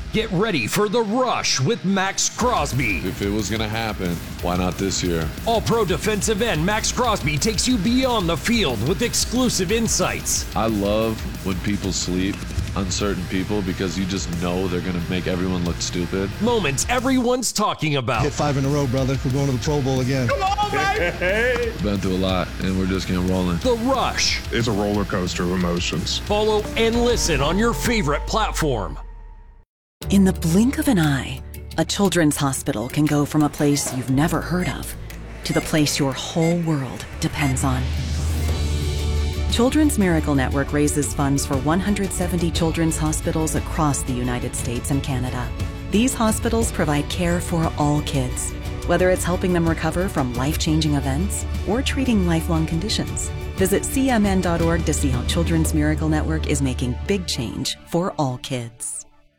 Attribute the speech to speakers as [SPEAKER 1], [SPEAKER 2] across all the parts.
[SPEAKER 1] Get ready for The Rush with Max Crosby.
[SPEAKER 2] If it was going to happen, why not this year?
[SPEAKER 1] All-Pro defensive end Max Crosby takes you beyond the field with exclusive insights.
[SPEAKER 2] I love when people sleep on certain people because you just know they're going to make everyone look stupid.
[SPEAKER 1] Moments everyone's talking about.
[SPEAKER 3] Hit 5 in a row, brother. We're going to the Pro Bowl again.
[SPEAKER 4] Come on, baby!
[SPEAKER 2] Hey. Been through a lot, and we're just getting rolling.
[SPEAKER 1] The Rush.
[SPEAKER 4] It's a roller coaster of emotions.
[SPEAKER 1] Follow and listen on your favorite platform.
[SPEAKER 5] In the blink of an eye, a children's hospital can go from a place you've never heard of to the place your whole world depends on. Children's Miracle Network raises funds for 170 children's hospitals across the United States and Canada. These hospitals provide care for all kids, whether it's helping them recover from life-changing events or treating lifelong conditions. Visit cmn.org to see how Children's Miracle Network is making big change for all kids.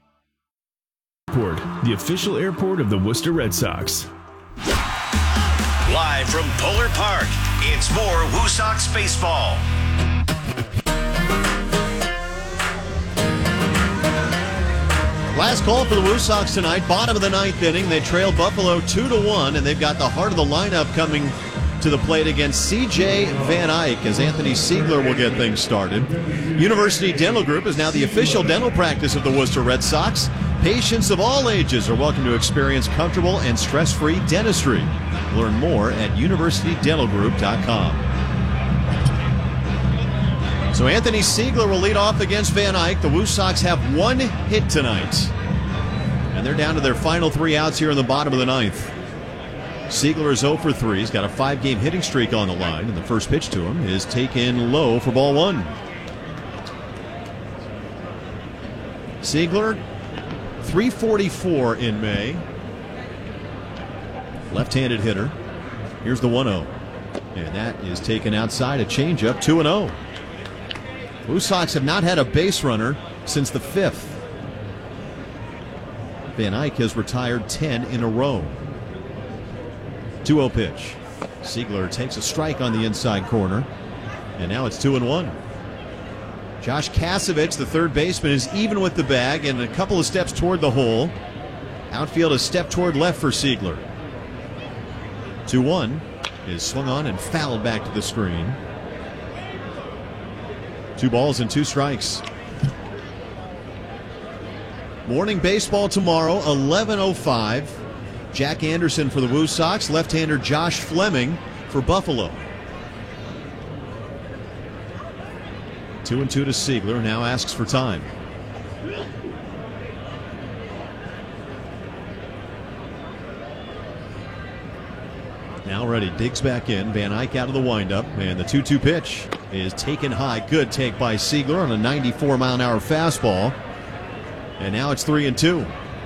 [SPEAKER 6] The official airport of the Worcester Red Sox.
[SPEAKER 7] Live from Polar Park, it's more Woo Sox baseball.
[SPEAKER 8] Last call for the Woo Sox tonight, bottom of the ninth inning. They trail Buffalo 2-1, and they've got the heart of the lineup coming to the plate against C.J. Van Eyck as Anthony Siegler will get things started. University Dental Group is now the official dental practice of the Worcester Red Sox. Patients of all ages are welcome to experience comfortable and stress-free dentistry. Learn more at universitydentalgroup.com. So Anthony Siegler will lead off against Van Eyck. The Woo Sox have one hit tonight, and they're down to their final 3 outs here in the bottom of the ninth. Siegler is 0 for 3. He's got a 5-game hitting streak on the line, and the first pitch to him is taken low for ball 1. Siegler, 344 in May. Left-handed hitter. Here's the 1-0. And that is taken outside, a changeup, 2-0. Woo Sox have not had a base runner since the 5th. Van Eyck has retired 10 in a row. 2-0 pitch. Siegler takes a strike on the inside corner. And now it's 2-1. Josh Kasevich, the third baseman, is even with the bag and a couple of steps toward the hole. Outfield a step toward left for Siegler. 2-1 is swung on and fouled back to the screen. 2 balls and 2 strikes. Morning baseball tomorrow, 11:05. Jack Anderson for the Woo Sox, left-hander Josh Fleming for Buffalo. 2-2 to Siegler, now asks for time. Now ready, digs back in. Van Eyck out of the windup, and the 2-2 pitch is taken high. Good take by Siegler on a 94-mile-an-hour fastball. And now it's 3-2.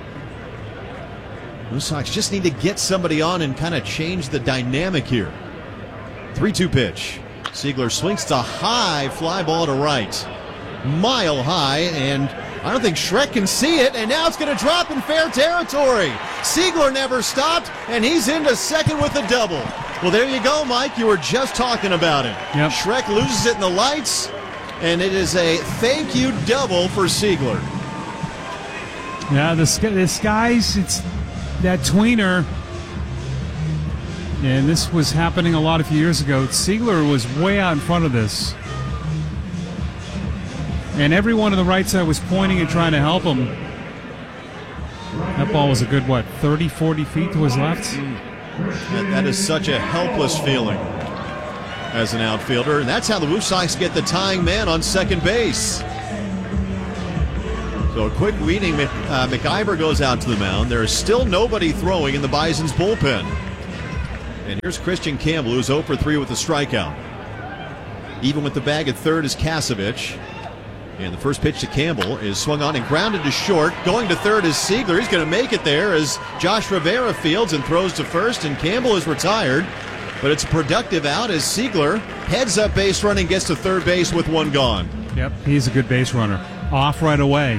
[SPEAKER 8] Woo Sox just need to get somebody on and kind of change the dynamic here. 3-2 pitch. Siegler swings to high fly ball to right. Mile high, and I don't think Shrek can see it, and now it's going to drop in fair territory. Siegler never stopped, and he's into second with a double. Well, there you go, Mike. You were just talking about it.
[SPEAKER 9] Yep.
[SPEAKER 8] Shrek loses it in the lights, and it is a thank you double for Siegler.
[SPEAKER 9] Yeah, the skies, it's that tweener. And this was happening a few years ago. Siegler was way out in front of this. And everyone on the right side was pointing and trying to help him. That ball was a good, 30, 40 feet to his left?
[SPEAKER 8] That is such a helpless feeling as an outfielder. And that's how the Woo Sox get the tying man on second base. So a quick reading, McIver goes out to the mound. There is still nobody throwing in the Bison's bullpen. And here's Christian Campbell, who's 0 for 3 with a strikeout. Even with the bag at third is Kasevich. And the first pitch to Campbell is swung on and grounded to short. Going to third is Siegler. He's going to make it there as Josh Rivera fields and throws to first, and Campbell is retired. But it's a productive out as Siegler heads up base running, gets to third base with 1 gone.
[SPEAKER 9] Yep, he's a good base runner. Off right away.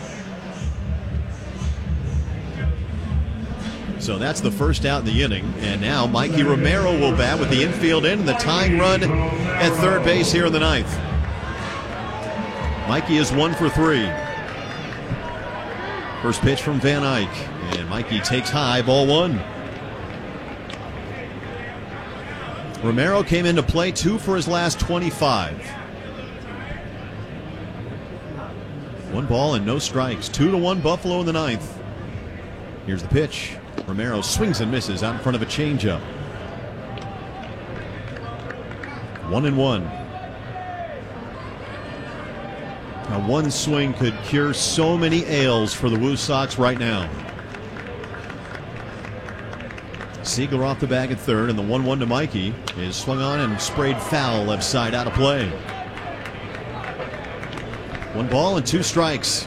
[SPEAKER 8] So that's the first out in the inning. And now Mikey Romero will bat with the infield in and the tying run at third base here in the ninth. Mikey is 1 for 3. First pitch from Van Eyck, and Mikey takes high, ball one. Romero came into play 2 for his last 25. 1 ball and no strikes. 2-1 Buffalo in the ninth. Here's the pitch. Romero swings and misses out in front of a changeup. 1-1. Now, one swing could cure so many ails for the Woo Sox right now. Siegler off the bag at third, and the 1-1 to Mikey is swung on and sprayed foul left side out of play. 1 ball and 2 strikes.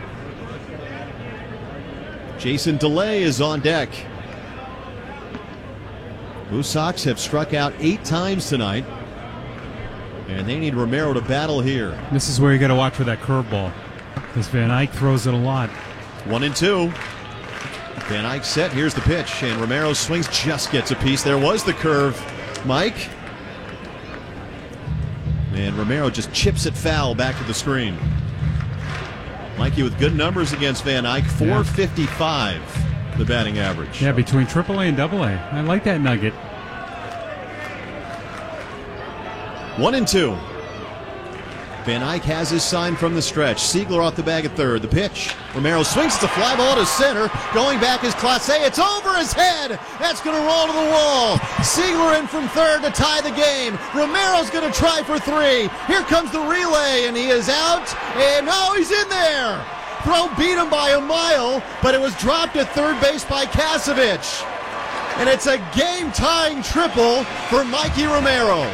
[SPEAKER 8] Jason DeLay is on deck. Woo Sox have struck out 8 times tonight, and they need Romero to battle here.
[SPEAKER 9] This is where you got to watch for that curveball, because Van Eyck throws it a lot.
[SPEAKER 8] 1-2. Van Eyck set. Here's the pitch, and Romero swings, just gets a piece. There was the curve, Mike. And Romero just chips it foul back to the screen. Mikey with good numbers against Van Eyck, 455 the batting average.
[SPEAKER 9] Yeah, between AAA and AA. I like that nugget.
[SPEAKER 8] 1-2. Van Eyck has his sign from the stretch. Siegler off the bag at third. The pitch. Romero swings. It's a fly ball to center. Going back is Clase. It's over his head. That's going to roll to the wall. Siegler in from third to tie the game. Romero's going to try for 3. Here comes the relay, and he is out. And no, he's in there. Throw beat him by a mile, but it was dropped at third base by Kasevich. And it's a game-tying triple for Mikey Romero.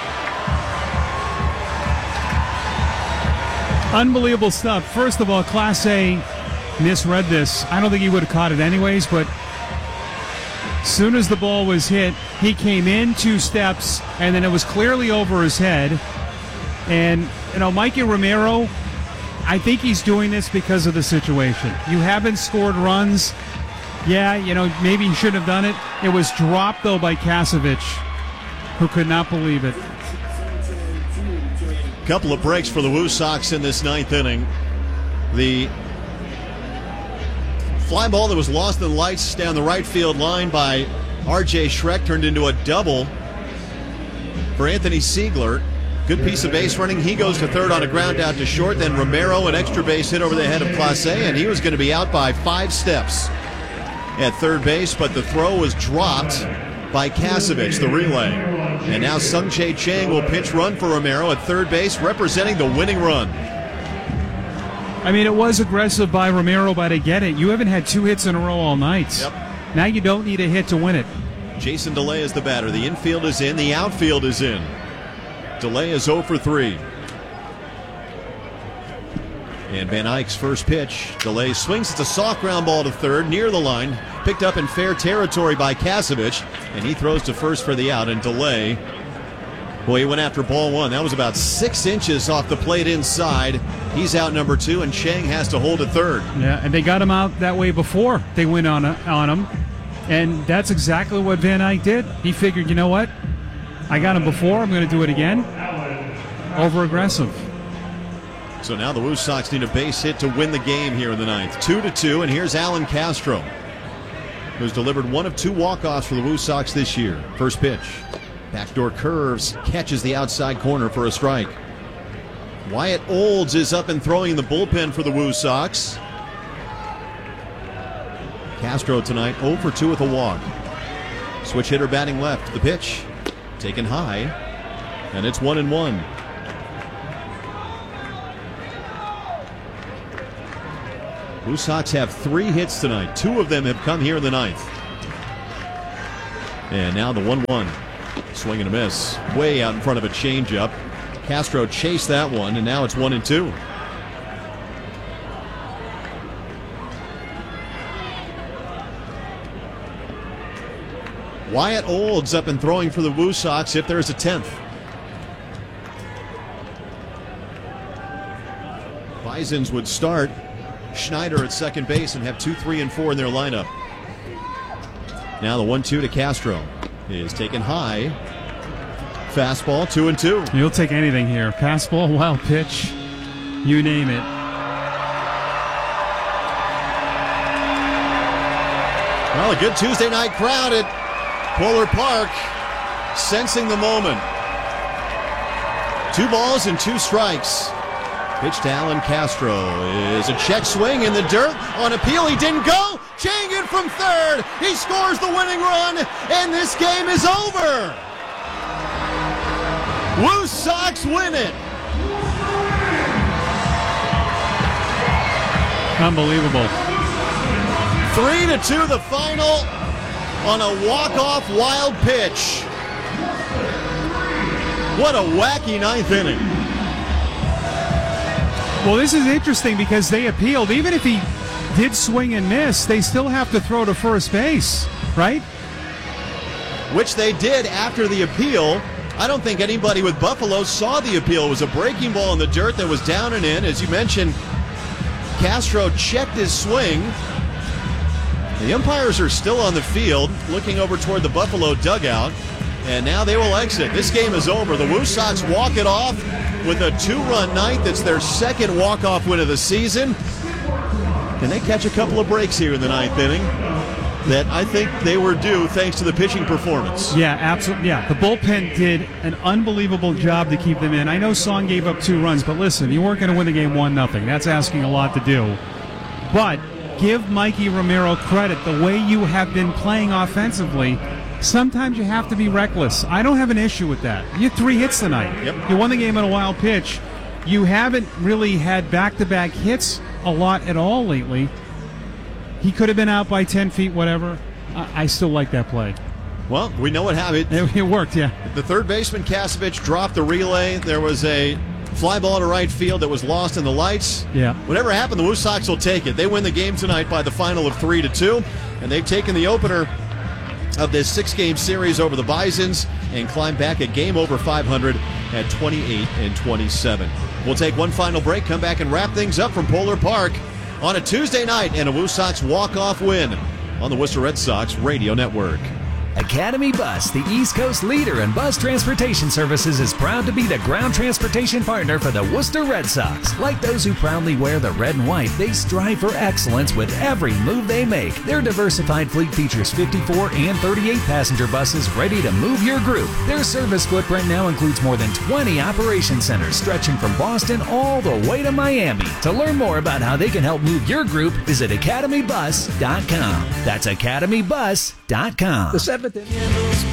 [SPEAKER 9] Unbelievable stuff. First of all, Clase misread this. I don't think he would have caught it anyways, but as soon as the ball was hit, he came in 2 steps, and then it was clearly over his head. And, Mikey Romero, I think he's doing this because of the situation. You haven't scored runs. Yeah, maybe he shouldn't have done it. It was dropped, though, by Kasevich, who could not believe it.
[SPEAKER 8] Couple of breaks for the Woo Sox in this 9th inning. The fly ball that was lost in the lights down the right field line by R.J. Schreck turned into a double for Anthony Siegler. Good piece of base running. He goes to third on a ground out to short. Then Romero, an extra base hit over the head of Clase, and he was going to be out by 5 steps at third base, but the throw was dropped by Kasevich, the relay. And now Sung-Jae Chang will pinch run for Romero at third base, representing the winning run.
[SPEAKER 9] I mean, it was aggressive by Romero, but I get it. You haven't had 2 hits in a row all night.
[SPEAKER 8] Yep.
[SPEAKER 9] Now you don't need a hit to win it.
[SPEAKER 8] Jason DeLay is the batter. The infield is in. The outfield is in. DeLay is 0 for 3. And Van Eyck's first pitch. DeLay swings. It's a soft ground ball to third, near the line. Picked up in fair territory by Kasevich. And he throws to first for the out. And DeLay, boy, he went after ball 1. That was about 6 inches off the plate inside. He's out number 2, and Chang has to hold at third.
[SPEAKER 9] Yeah, and they got him out that way before they went on him. And that's exactly what Van Eyck did. He figured, you know what? I got him before. I'm going to do it again. Over-aggressive.
[SPEAKER 8] So now the Woo Sox need a base hit to win the game here in the 9th. 2-2, and here's Alan Castro, who's delivered 1 of 2 walk-offs for the Woo Sox this year. First pitch. Backdoor curves, catches the outside corner for a strike. Wyatt Olds is up and throwing in the bullpen for the Woo Sox. Castro tonight 0 for 2 with a walk. Switch hitter batting left. The pitch taken high, and it's 1-1. Woo Sox have 3 hits tonight. 2 of them have come here in the 9th. And now the 1-1. Swing and a miss. Way out in front of a changeup. Castro chased that one, and now it's 1-2. Wyatt Olds up and throwing for the Woo Sox if there's a 10th. Bisons would start Schneider at second base and have 2, 3, and 4 in their lineup. Now the 1-2 to Castro is taken high. Fastball, 2-2.
[SPEAKER 9] You'll take anything here. Fastball, wild pitch, you name it.
[SPEAKER 8] Well, a good Tuesday night crowd at Polar Park, sensing the moment. 2 balls and 2 strikes. Pitch to Alan Castro is a check swing in the dirt. On appeal, he didn't go. Chang in from third. He scores the winning run, and this game is over. Woo Sox win it.
[SPEAKER 9] Unbelievable.
[SPEAKER 8] 3-2 the final on a walk-off wild pitch. What a wacky 9th inning.
[SPEAKER 9] Well, this is interesting because they appealed. Even if he did swing and miss, they still have to throw to first base, right?
[SPEAKER 8] Which they did after the appeal. I don't think anybody with Buffalo saw the appeal. It was a breaking ball in the dirt that was down and in. As you mentioned, Castro checked his swing. The umpires are still on the field, looking over toward the Buffalo dugout. And now they will exit. This game is over. The Woo Sox walk it off with a 2-run night. That's their second walk-off win of the season. Can they catch a couple of breaks here in the 9th inning that I think they were due thanks to the pitching performance?
[SPEAKER 9] Yeah, absolutely. Yeah, the bullpen did an unbelievable job to keep them in. I know Song gave up 2 runs, but listen, you weren't going to win the game 1-0. That's asking a lot to do. But give Mikey Romero credit. The way you have been playing offensively, sometimes you have to be reckless. I don't have an issue with that. You had 3 hits tonight.
[SPEAKER 8] Yep.
[SPEAKER 9] You won the game on a wild pitch. You haven't really had back-to-back hits a lot at all lately. He could have been out by 10 feet, whatever. I still like that play.
[SPEAKER 8] Well, we know what happened.
[SPEAKER 9] It worked, yeah.
[SPEAKER 8] The third baseman, Kasevich, dropped the relay. There was a fly ball to right field that was lost in the lights.
[SPEAKER 9] Yeah.
[SPEAKER 8] Whatever happened, the Woo Sox will take it. They win the game tonight by the final of 3-2, and they've taken the opener of this 6-game series over the Bisons and climb back a game over 500 at 28-27. We'll take one final break, come back and wrap things up from Polar Park on a Tuesday night and a Woo Sox walk-off win on the Worcester Red Sox Radio Network.
[SPEAKER 1] Academy Bus, the East Coast leader in bus transportation services, is proud to be the ground transportation partner for the Worcester Red Sox. Like those who proudly wear the red and white, they strive for excellence with every move they make. Their diversified fleet features 54 and 38 passenger buses ready to move your group. Their service footprint now includes more than 20 operation centers stretching from Boston all the way to Miami. To learn more about how they can help move your group, visit academybus.com. That's academybus.com.
[SPEAKER 10] The 7th